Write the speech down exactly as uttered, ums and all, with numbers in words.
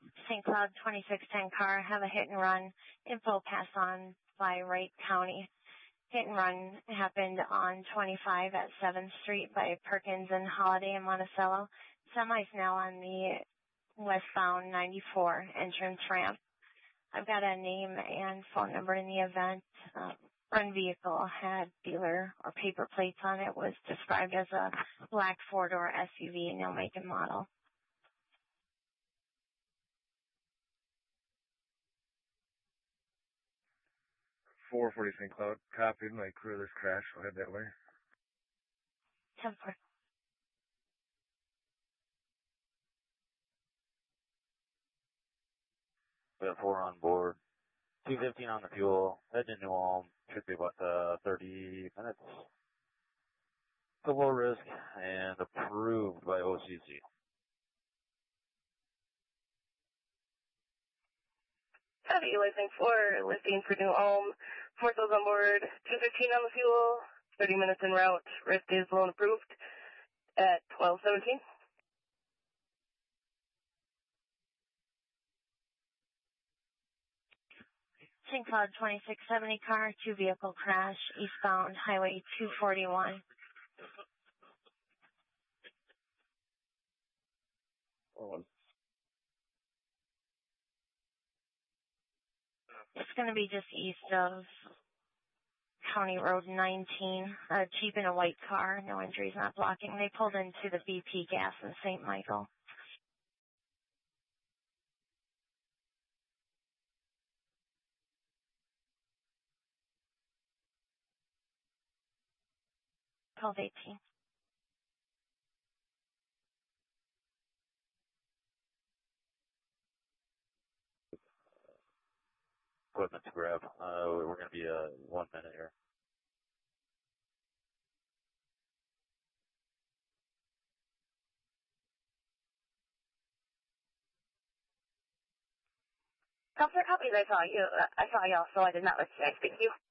Saint Cloud twenty-six ten car, have a hit and run. Info pass on by Wright County. Hit and run happened on twenty-five at seventh Street by Perkins and Holiday in Monticello. Semi's now on the westbound ninety-four entrance ramp. I've got a name and phone number in the event. Um, run vehicle had dealer or paper plates on it, was described as a black four-door S U V, no make and model. four forty Saint Cloud, copied. My cruiser's crashed. I'll head that way. ten four. We have four on board. two fifteen on the fuel. Head to New Ulm. Should be about uh, thirty minutes. The low risk and approved by O C C. Copy, listing four, listing for New Ulm. Four souls on board, two fifteen on the fuel, thirty minutes en route. Risk is loan approved at twelve seventeen. Saint Cloud twenty-six seventy car, two vehicle crash, eastbound Highway two forty-one. Oh, It's going to be just east of County Road nineteen. A Jeep in a white car, no injuries, not blocking. They pulled into the B P gas in Saint Michael. twelve eighteen. Equipment to grab. Uh, we're going to be uh, one minute here. Counselor, copies, I saw you. Uh, I saw y'all, so I did not let you guys speak to you.